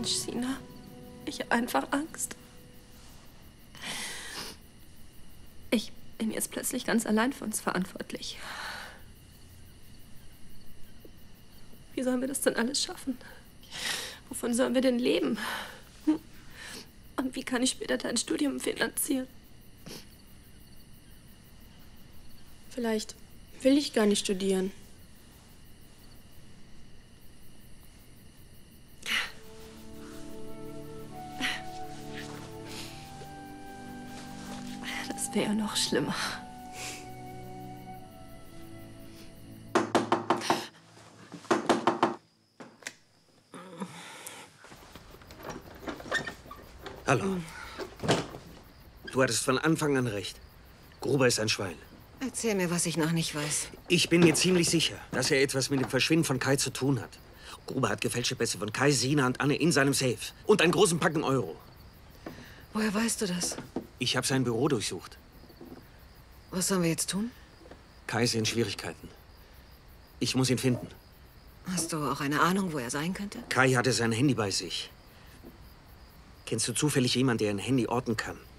Mensch, Sina. Ich habe einfach Angst. Ich bin jetzt plötzlich ganz allein für uns verantwortlich. Wie sollen wir das denn alles schaffen? Wovon sollen wir denn leben? Und wie kann ich später dein Studium finanzieren? Vielleicht will ich gar nicht studieren. Das wäre ja noch schlimmer. Hallo. Du hattest von Anfang an recht. Gruber ist ein Schwein. Erzähl mir, was ich noch nicht weiß. Ich bin mir ziemlich sicher, dass er etwas mit dem Verschwinden von Kai zu tun hat. Gruber hat gefälschte Pässe von Kai, Sina und Anne in seinem Safe. Und einen großen Packen Euro. Woher weißt du das? Ich habe sein Büro durchsucht. Was sollen wir jetzt tun? Kai ist in Schwierigkeiten. Ich muss ihn finden. Hast du auch eine Ahnung, wo er sein könnte? Kai hatte sein Handy bei sich. Kennst du zufällig jemanden, der ein Handy orten kann?